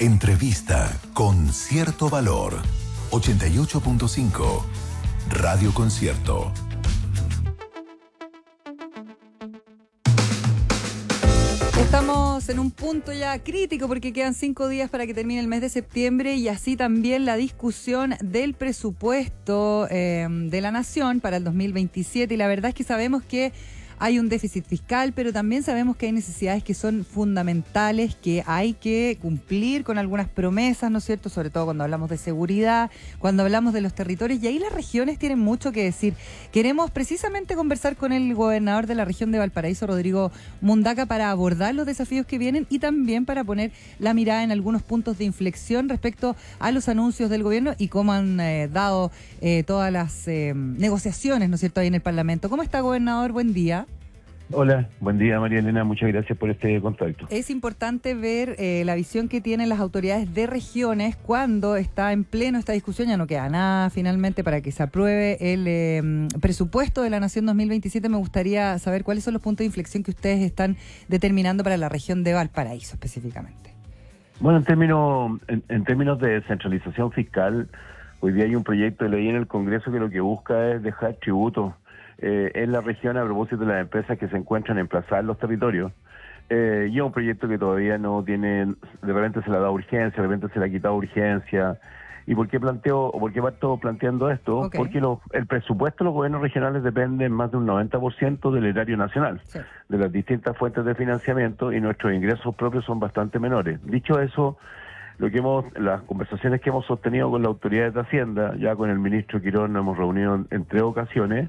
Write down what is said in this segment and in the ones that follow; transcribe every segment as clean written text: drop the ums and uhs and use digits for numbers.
Entrevista con cierto valor. 88.5 Radio Concierto. Estamos en un punto ya crítico porque quedan 5 días para que termine el mes de septiembre y así también la discusión del presupuesto de la Nación para el 2027. Y la verdad es que sabemos que hay un déficit fiscal, pero también sabemos que hay necesidades que son fundamentales, que hay que cumplir con algunas promesas, ¿no es cierto? Sobre todo cuando hablamos de seguridad, cuando hablamos de los territorios, y ahí las regiones tienen mucho que decir. Queremos precisamente conversar con el gobernador de la región de Valparaíso, Rodrigo Mundaca, para abordar los desafíos que vienen y también para poner la mirada en algunos puntos de inflexión respecto a los anuncios del gobierno y cómo han dado todas las negociaciones, ¿no es cierto?, ahí en el Parlamento. ¿Cómo está, gobernador? Buen día. Hola, buen día María Elena, muchas gracias por este contacto. Es importante ver la visión que tienen las autoridades de regiones cuando está en pleno esta discusión. Ya no queda nada finalmente para que se apruebe el presupuesto de la Nación 2027. Me gustaría saber cuáles son los puntos de inflexión que ustedes están determinando para la región de Valparaíso específicamente. Bueno, en términos de descentralización fiscal, hoy día hay un proyecto de ley en el Congreso que lo que busca es dejar tributos en la región a propósito de las empresas que se encuentran emplazadas en los territorios. Y es un proyecto que todavía no tiene, de repente se le ha dado urgencia, de repente se le ha quitado urgencia. ¿Y por qué parto planteando esto? Okay. Porque el presupuesto de los gobiernos regionales depende en más de un 90% del erario nacional, sí, de las distintas fuentes de financiamiento, y nuestros ingresos propios son bastante menores. Dicho eso, las conversaciones que hemos sostenido con las autoridades de Hacienda, ya con el ministro Quirós nos hemos reunido en 3 ocasiones,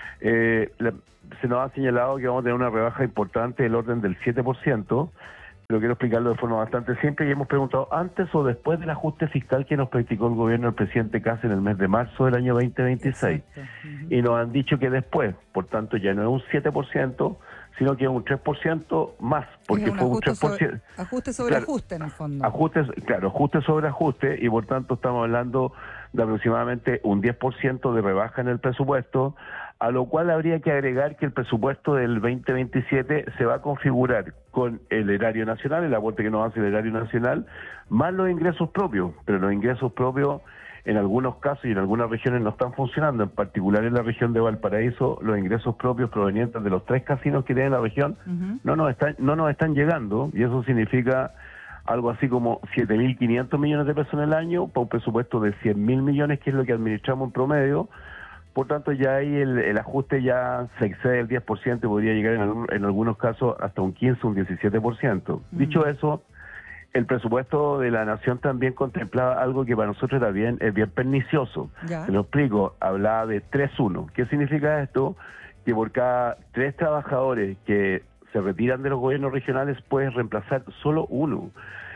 se nos ha señalado que vamos a tener una rebaja importante del orden del 7%, pero quiero explicarlo de forma bastante simple, y hemos preguntado antes o después del ajuste fiscal que nos practicó el gobierno del presidente Kast en el mes de marzo del año 2026. Y nos han dicho que después, por tanto ya no es un 7%, sino que es un 3% más, porque fue un 3%. Ajuste sobre ajuste, en el fondo. Ajuste sobre ajuste, y por tanto estamos hablando de aproximadamente un 10% de rebaja en el presupuesto, a lo cual habría que agregar que el presupuesto del 2027 se va a configurar con el erario nacional, el aporte que nos hace el erario nacional, más los ingresos propios, pero los ingresos propios en algunos casos y en algunas regiones no están funcionando, en particular en la región de Valparaíso, los ingresos propios provenientes de los 3 casinos que tiene la región no nos están llegando, y eso significa algo así como 7.500 millones de pesos en el año, para un presupuesto de 100.000 millones, que es lo que administramos en promedio. Por tanto, ya ahí el ajuste ya se excede el 10% y podría llegar en algunos casos hasta un 15, un 17%. Dicho eso, el presupuesto de la Nación también contemplaba algo que para nosotros es bien pernicioso. Se lo explico, hablaba de 3-1. ¿Qué significa esto? Que por cada 3 trabajadores que se retiran de los gobiernos regionales puedes reemplazar solo uno.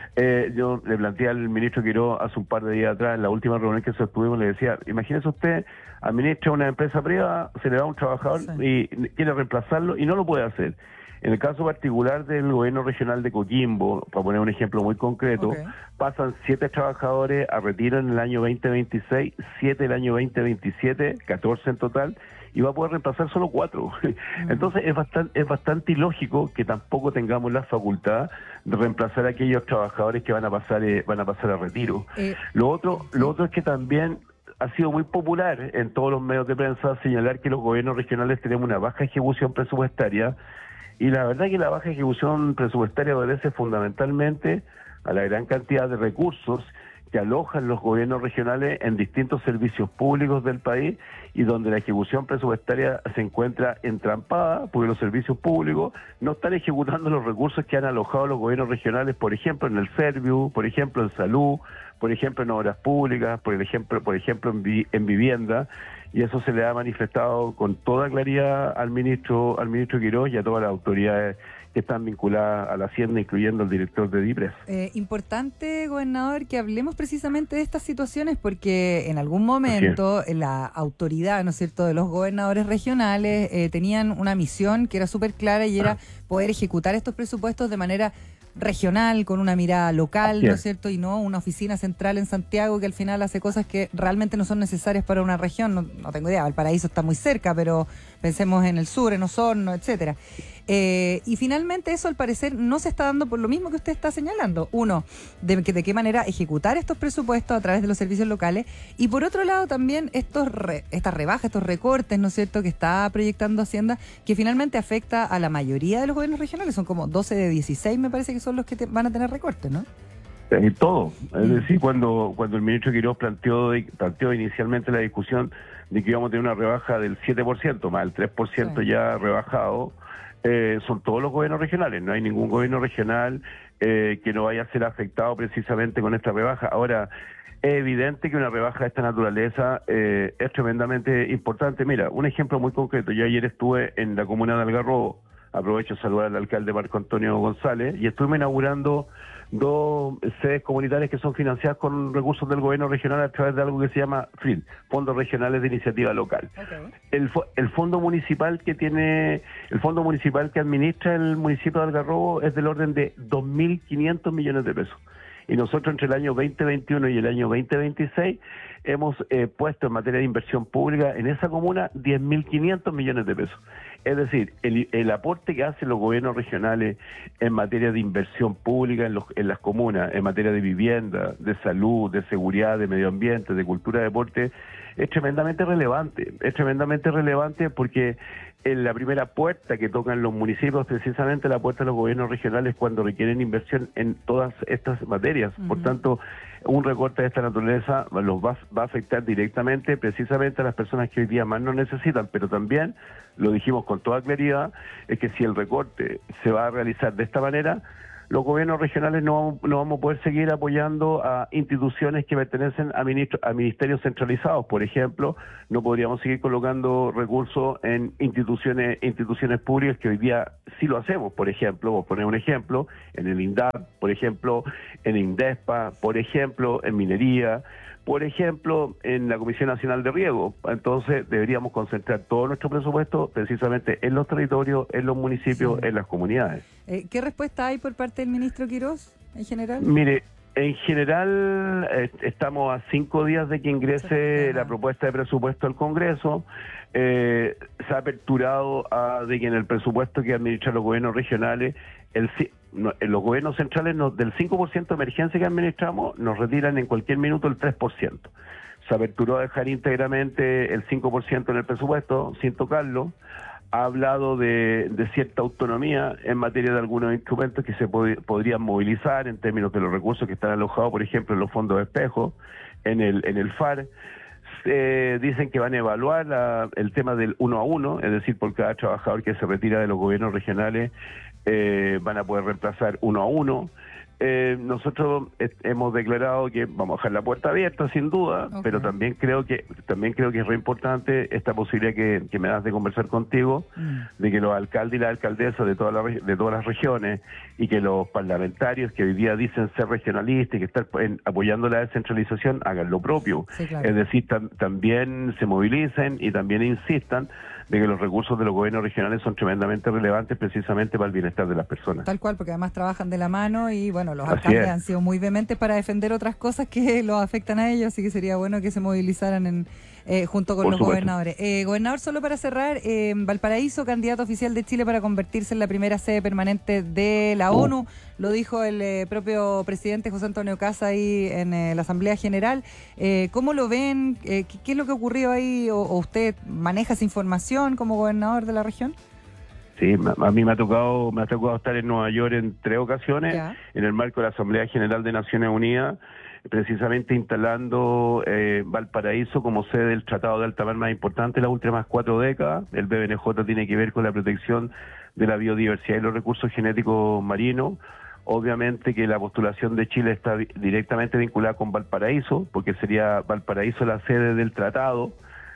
Yo le planteé al ministro Quirós hace un par de días atrás, en la última reunión que sostuvimos, le decía, imagínese usted, administra una empresa privada, se le da un trabajador y quiere reemplazarlo y no lo puede hacer. En el caso particular del gobierno regional de Coquimbo, para poner un ejemplo muy concreto, pasan 7 trabajadores a retiro en el año 2026, 7 el año 2027, 14 en total, y va a poder reemplazar solo 4. Entonces es bastante ilógico que tampoco tengamos la facultad de reemplazar a aquellos trabajadores que van a pasar a retiro. Lo otro es que también ha sido muy popular en todos los medios de prensa señalar que los gobiernos regionales tenemos una baja ejecución presupuestaria, y la verdad que la baja ejecución presupuestaria obedece fundamentalmente a la gran cantidad de recursos que alojan los gobiernos regionales en distintos servicios públicos del país, y donde la ejecución presupuestaria se encuentra entrampada porque los servicios públicos no están ejecutando los recursos que han alojado los gobiernos regionales, por ejemplo en el Serviu, por ejemplo en salud, por ejemplo en obras públicas, por ejemplo en vivienda, y eso se le ha manifestado con toda claridad al ministro Quirós y a todas las autoridades que están vinculadas a la Hacienda, incluyendo el director de DIPRES. Importante, gobernador, que hablemos precisamente de estas situaciones, porque en algún momento la autoridad, ¿no es cierto?, de los gobernadores regionales tenían una misión que era súper clara, y era poder ejecutar estos presupuestos de manera regional, con una mirada local, ¿no es cierto? Y no una oficina central en Santiago que al final hace cosas que realmente no son necesarias para una región. No tengo idea, Valparaíso está muy cerca, pero pensemos en el sur, en Osorno, etcétera. Y finalmente eso al parecer no se está dando por lo mismo que usted está señalando. Uno, de qué manera ejecutar estos presupuestos a través de los servicios locales, y por otro lado también estas rebajas, estos recortes, ¿no es cierto?, que está proyectando Hacienda, que finalmente afecta a la mayoría de los gobiernos regionales. Son como 12 de 16, me parece que son los que van a tener recortes, ¿no? Todo. Es decir, cuando el ministro Quirós planteó inicialmente la discusión de que íbamos a tener una rebaja del 7%, más el 3% ya rebajado, son todos los gobiernos regionales. No hay ningún gobierno regional que no vaya a ser afectado precisamente con esta rebaja. Ahora, es evidente que una rebaja de esta naturaleza es tremendamente importante. Mira, un ejemplo muy concreto. Yo ayer estuve en la comuna de Algarrobo, aprovecho de saludar al alcalde Marco Antonio González, y estuvimos inaugurando 2 sedes comunitarias que son financiadas con recursos del gobierno regional a través de algo que se llama FRIL, Fondos Regionales de Iniciativa Local. Okay. El fondo municipal que administra el municipio de Algarrobo es del orden de 2.500 millones de pesos. Y nosotros entre el año 2021 y el año 2026 hemos puesto en materia de inversión pública en esa comuna 10.500 millones de pesos. Es decir, el aporte que hacen los gobiernos regionales en materia de inversión pública en las comunas, en materia de vivienda, de salud, de seguridad, de medio ambiente, de cultura, de deporte, es tremendamente relevante. Es tremendamente relevante porque en la primera puerta que tocan los municipios, precisamente la puerta de los gobiernos regionales cuando requieren inversión en todas estas materias. Por tanto, un recorte de esta naturaleza los va a afectar directamente precisamente a las personas que hoy día más nos necesitan, pero también, lo dijimos con toda claridad, es que si el recorte se va a realizar de esta manera, los gobiernos regionales no vamos a poder seguir apoyando a instituciones que pertenecen a ministerios centralizados. Por ejemplo, no podríamos seguir colocando recursos en instituciones públicas que hoy día sí lo hacemos. Por ejemplo, voy a poner un ejemplo, en el INDAP, por ejemplo, en INDESPA, por ejemplo, en minería, por ejemplo, en la Comisión Nacional de Riego. Entonces, deberíamos concentrar todo nuestro presupuesto precisamente en los territorios, en los municipios, en las comunidades. ¿Qué respuesta hay por parte del ministro Quirós, en general? Mire, en general estamos a 5 días de que ingrese la propuesta de presupuesto al Congreso. Se ha aperturado de que en el presupuesto que administran los gobiernos regionales, los gobiernos centrales del 5% de emergencia que administramos, nos retiran en cualquier minuto el 3%. Se aperturó a dejar íntegramente el 5% en el presupuesto, sin tocarlo. Ha hablado de cierta autonomía en materia de algunos instrumentos que se podrían movilizar en términos de los recursos que están alojados, por ejemplo, en los fondos de espejo, en el FAR. Dicen que van a evaluar el tema del 1 a 1, es decir, por cada trabajador que se retira de los gobiernos regionales van a poder reemplazar 1 a 1. Nosotros hemos declarado que vamos a dejar la puerta abierta, sin duda, pero también creo que es re importante esta posibilidad que me das de conversar contigo, de que los alcaldes y las alcaldesas de todas las regiones y que los parlamentarios que hoy día dicen ser regionalistas y que están apoyando la descentralización hagan lo propio. Sí, claro. Es decir, también se movilicen y también insistan de que los recursos de los gobiernos regionales son tremendamente relevantes precisamente para el bienestar de las personas. Tal cual, porque además trabajan de la mano y bueno, los alcaldes han sido muy vehementes para defender otras cosas que los afectan a ellos, así que sería bueno que se movilizaran junto con los gobernadores. Gobernador, solo para cerrar, Valparaíso, candidato oficial de Chile para convertirse en la primera sede permanente de la ONU, lo dijo el propio presidente José Antonio Kast ahí en la Asamblea General. ¿Cómo lo ven? ¿Qué es lo que ocurrió ahí? ¿O usted maneja esa información como gobernador de la región? Sí, a mí me ha tocado estar en Nueva York en 3 ocasiones, en el marco de la Asamblea General de Naciones Unidas, precisamente instalando Valparaíso como sede del Tratado de Alta Mar más importante de las últimas 4 décadas. El BBNJ tiene que ver con la protección de la biodiversidad y los recursos genéticos marinos. Obviamente que la postulación de Chile está directamente vinculada con Valparaíso, porque sería Valparaíso la sede del tratado.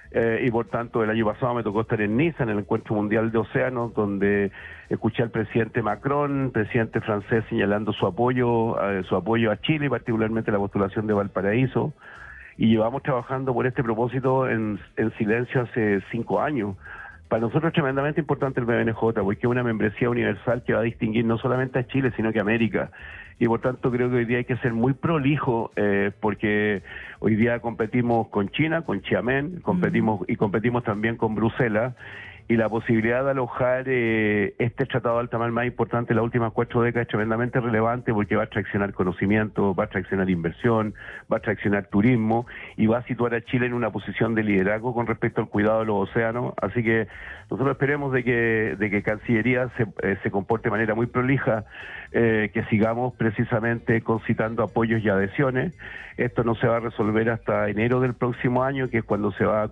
Y por tanto el año pasado me tocó estar en Niza, en el Encuentro Mundial de Océanos, donde escuché al presidente Macron, presidente francés, señalando su apoyo a Chile, y particularmente la postulación de Valparaíso, y llevamos trabajando por este propósito en silencio hace 5 años. Para nosotros es tremendamente importante el BBNJ, porque es una membresía universal que va a distinguir no solamente a Chile, sino que a América. Y por tanto creo que hoy día hay que ser muy prolijo, porque hoy día competimos con China, con Xiamen, competimos también con Bruselas, y la posibilidad de alojar este tratado de alta mar más importante en las últimas 4 décadas es tremendamente relevante porque va a traccionar conocimiento, va a traccionar inversión, va a traccionar turismo y va a situar a Chile en una posición de liderazgo con respecto al cuidado de los océanos. Así que nosotros esperemos de que Cancillería se comporte de manera muy prolija, que sigamos precisamente concitando apoyos y adhesiones. Esto no se va a resolver hasta enero del próximo año, que es cuando se va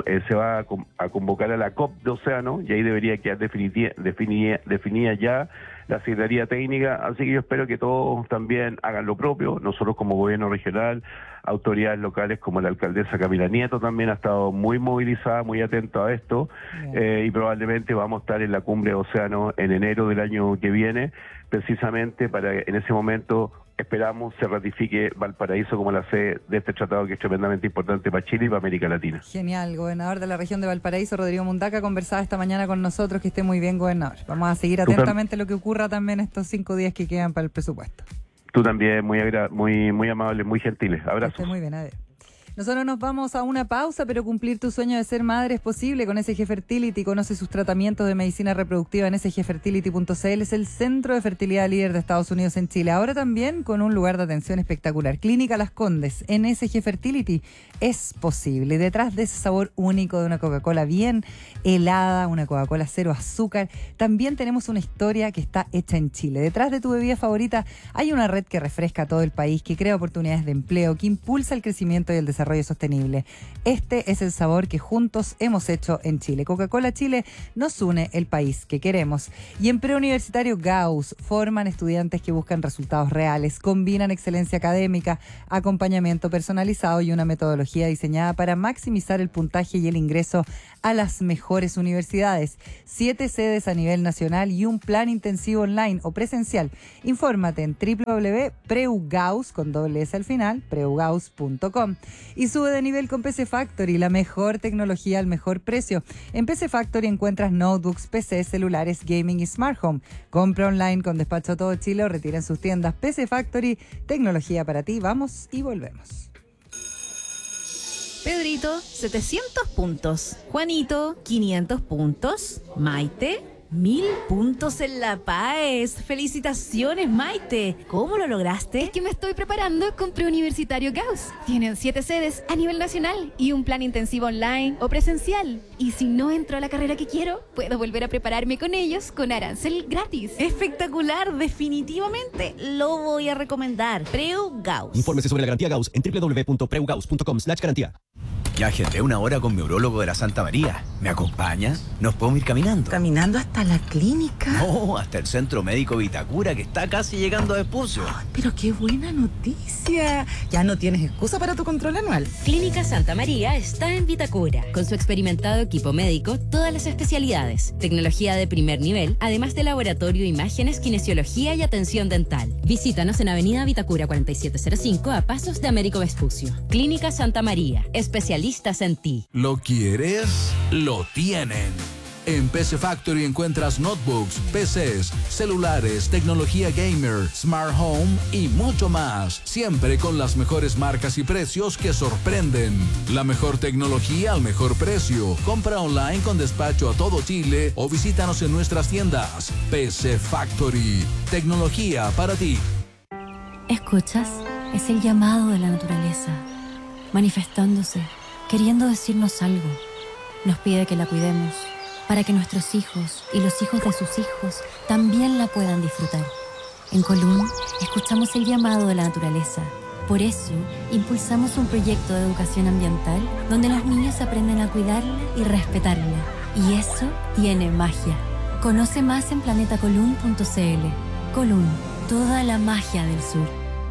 a convocar a la COP de Océano, y ahí debería quedar definida ya la Secretaría Técnica. Así que yo espero que todos también hagan lo propio. Nosotros como gobierno regional, autoridades locales como la alcaldesa Camila Nieto también ha estado muy movilizada, muy atenta a esto, y probablemente vamos a estar en la cumbre de Océano en enero del año que viene, precisamente para que en ese momento esperamos se ratifique Valparaíso como la sede de este tratado que es tremendamente importante para Chile y para América Latina. Genial, gobernador de la región de Valparaíso, Rodrigo Mundaca, conversaba esta mañana con nosotros. Que esté muy bien, gobernador. Vamos a seguir atentamente lo que ocurra también estos 5 días que quedan para el presupuesto. Tú también, muy amable, muy gentiles. Abrazos. Que esté muy bien, adiós. Nosotros nos vamos a una pausa, pero cumplir tu sueño de ser madre es posible con SG Fertility. Conoce sus tratamientos de medicina reproductiva en sgfertility.cl. Es el centro de fertilidad líder de Estados Unidos en Chile. Ahora también con un lugar de atención espectacular. Clínica Las Condes. En SG Fertility es posible. Detrás de ese sabor único de una Coca-Cola bien helada, una Coca-Cola cero azúcar, también tenemos una historia que está hecha en Chile. Detrás de tu bebida favorita hay una red que refresca a todo el país, que crea oportunidades de empleo, que impulsa el crecimiento y el desarrollo sostenible. Este es el sabor que juntos hemos hecho en Chile. Coca-Cola Chile nos une el país que queremos. Y en Preuniversitario Gauss forman estudiantes que buscan resultados reales, combinan excelencia académica, acompañamiento personalizado y una metodología diseñada para maximizar el puntaje y el ingreso a las mejores universidades. 7 sedes a nivel nacional y un plan intensivo online o presencial. Infórmate en www.preugauss, con doble S al final, preugauss.com. Y sube de nivel con PC Factory, la mejor tecnología al mejor precio. En PC Factory encuentras notebooks, PCs, celulares, gaming y smart home. Compra online con despacho a todo Chile o retira en sus tiendas. PC Factory, tecnología para ti. Vamos y volvemos. Pedrito, 700 puntos. Juanito, 500 puntos. Maite, 1000 puntos en la PAES. ¡Felicitaciones, Maite! ¿Cómo lo lograste? Es que me estoy preparando con Preuniversitario Gauss. Tienen 7 sedes a nivel nacional y un plan intensivo online o presencial. Y si no entro a la carrera que quiero, puedo volver a prepararme con ellos con arancel gratis. ¡Espectacular! Definitivamente lo voy a recomendar. Preu Gauss. Infórmese sobre la garantía Gauss en www.preugauss.com/garantía. Ya agendé una hora con mi urólogo de la Santa María. ¿Me acompaña? ¿Nos podemos ir caminando? ¿Caminando hasta la clínica? No, hasta el Centro Médico Vitacura, que está casi llegando a Espucio. Ay, pero qué buena noticia. Ya no tienes excusa para tu control anual. Clínica Santa María está en Vitacura. Con su experimentado equipo médico, todas las especialidades, tecnología de primer nivel, además de laboratorio, imágenes, kinesiología y atención dental. Visítanos en Avenida Vitacura 4705 a pasos de Américo Vespucio. Clínica Santa María, especialistas en ti. ¿Lo quieres? Lo tienen. En PC Factory encuentras notebooks, PCs, celulares, tecnología gamer, smart home y mucho más. Siempre con las mejores marcas y precios que sorprenden. La mejor tecnología al mejor precio. Compra online con despacho a todo Chile o visítanos en nuestras tiendas. PC Factory. Tecnología para ti. ¿Escuchas? Es el llamado de la naturaleza, manifestándose, queriendo decirnos algo. Nos pide que la cuidemos, para que nuestros hijos y los hijos de sus hijos también la puedan disfrutar. En Colún, escuchamos el llamado de la naturaleza. Por eso, impulsamos un proyecto de educación ambiental donde los niños aprenden a cuidarla y respetarla. Y eso tiene magia. Conoce más en planetacolún.cl. Colún, toda la magia del sur.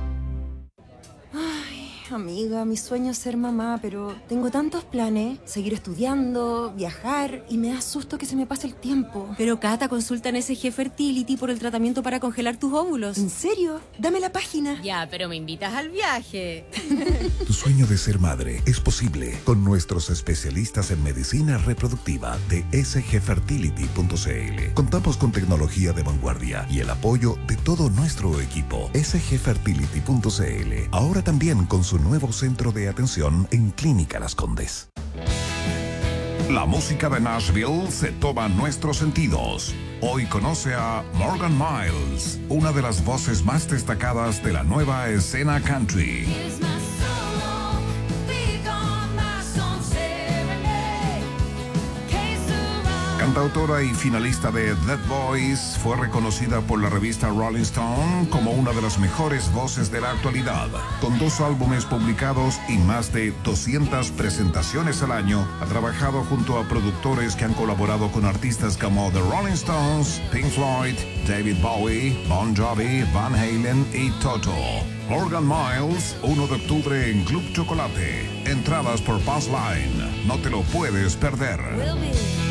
Amiga, mi sueño es ser mamá, pero tengo tantos planes, seguir estudiando, viajar, y me da susto que se me pase el tiempo. Pero Cata, consulta en SG Fertility por el tratamiento para congelar tus óvulos. ¿En serio? Dame la página. Ya, pero me invitas al viaje. Tu sueño de ser madre es posible con nuestros especialistas en medicina reproductiva de sgfertility.cl. Contamos con tecnología de vanguardia y el apoyo de todo nuestro equipo. sgfertility.cl. Ahora también con su nuevo centro de atención en Clínica Las Condes. La música de Nashville se toma nuestros sentidos. Hoy conoce a Morgan Miles, una de las voces más destacadas de la nueva escena country. Cantautora y finalista de The Voice, fue reconocida por la revista Rolling Stone como una de las mejores voces de la actualidad. Con 2 álbumes publicados y más de 200 presentaciones al año, ha trabajado junto a productores que han colaborado con artistas como The Rolling Stones, Pink Floyd, David Bowie, Bon Jovi, Van Halen y Toto. Morgan Miles, 1 de octubre en Club Chocolate. Entradas por Pass Line. No te lo puedes perder.